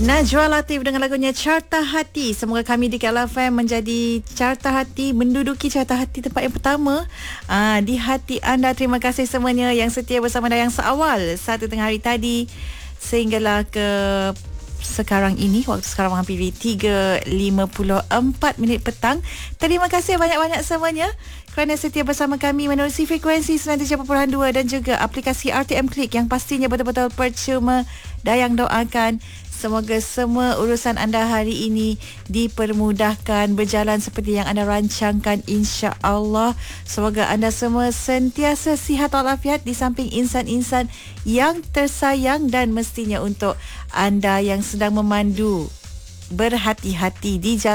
Najwa Latif dengan lagunya Carta Hati. Semoga kami di KLFM menjadi carta hati, menduduki carta hati tempat yang pertama di hati anda. Terima kasih semuanya yang setia bersama Dayang seawal 1 tengah hari tadi sehinggalah ke sekarang ini. Waktu sekarang menghampiri 3.54 minit petang. Terima kasih banyak-banyak semuanya kerana setia bersama kami menerusi frekuensi 93.2 dan juga aplikasi RTM Klik yang pastinya betul-betul percuma. Dayang doakan semoga semua urusan anda hari ini dipermudahkan, berjalan seperti yang anda rancangkan, insya-Allah. Semoga anda semua sentiasa sihat walafiat di samping insan-insan yang tersayang, dan mestinya untuk anda yang sedang memandu, berhati-hati di jalan